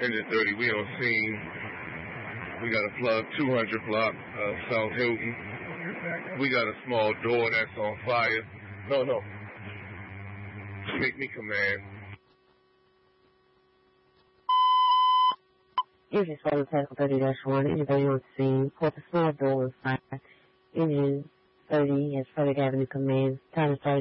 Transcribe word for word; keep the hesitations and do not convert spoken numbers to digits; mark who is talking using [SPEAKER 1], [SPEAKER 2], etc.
[SPEAKER 1] Engine thirty, we on scene. We got a plug, two hundred block, uh, South Hilton. We got a small door that's on fire. No, no. Make me command.
[SPEAKER 2] Engine twelve, Tackle thirty dash one. Engine thirty on scene. Port the small door on fire. Engine thirty has Frederick Avenue command. Time to start